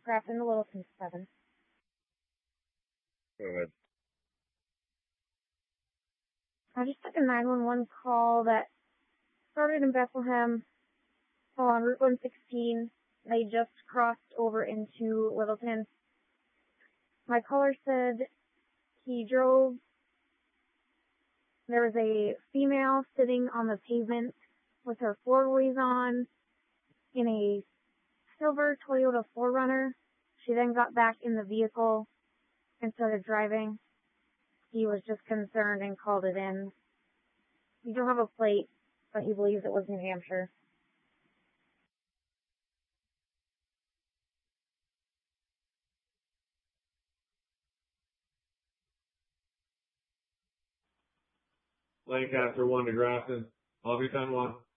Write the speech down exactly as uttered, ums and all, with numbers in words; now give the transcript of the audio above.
Grafton to Littleton, seven. Go ahead. I just took a nine one one call that started in Bethlehem on Route one sixteen. They just crossed over into Littleton. My caller said he drove. There was a female sitting on the pavement with her floorways on in a silver Toyota four runner. She then got back in the vehicle and started driving. He was just concerned and called it in. We don't have a plate, but he believes it was New Hampshire. Lancaster one to Grafton. I'll be ten one.